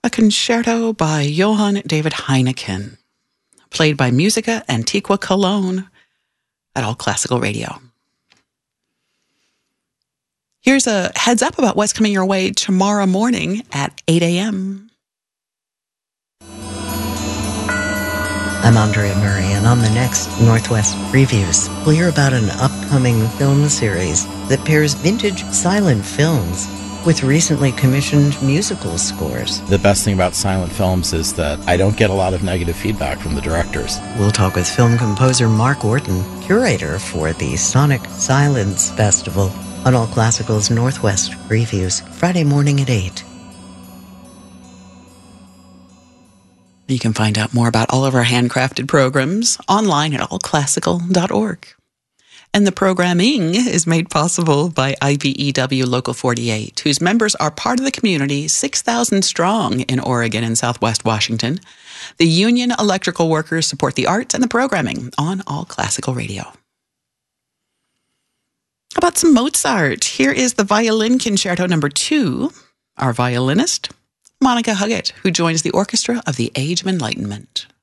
a concerto by Johann David Heineken, played by Musica Antiqua Cologne at All Classical Radio. Here's a heads up about what's coming your way tomorrow morning at 8 a.m. I'm Andrea Murray, and on the next Northwest Previews, we'll hear about an upcoming film series that pairs vintage silent films with recently commissioned musical scores. The best thing about silent films is that I don't get a lot of negative feedback from the directors. We'll talk with film composer Mark Orton, curator for the Sonic Silence Festival, on All Classical's Northwest Previews, Friday morning at 8. You can find out more about all of our handcrafted programs online at allclassical.org. And the programming is made possible by IBEW Local 48, whose members are part of the community 6,000 strong in Oregon and Southwest Washington. The union electrical workers support the arts and the programming on All Classical Radio. How about some Mozart? Here is the Violin Concerto No. 2. Our violinist, Monica Huggett, who joins the Orchestra of the Age of Enlightenment.